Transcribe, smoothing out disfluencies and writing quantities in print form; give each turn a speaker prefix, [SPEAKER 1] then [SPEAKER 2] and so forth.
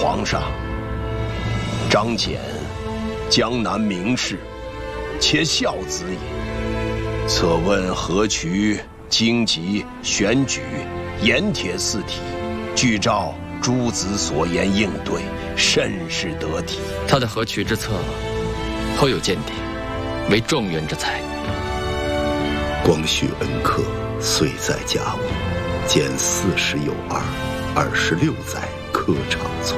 [SPEAKER 1] 皇上，张俭，江南名士，且孝子也。侧问何渠、荆棘、选举、盐铁四体，据照诸子所言应对，甚是得体。
[SPEAKER 2] 他的河渠之策，颇有见地，为状元之才。
[SPEAKER 3] 光绪恩客，岁在甲午，减40有2，26载科场从。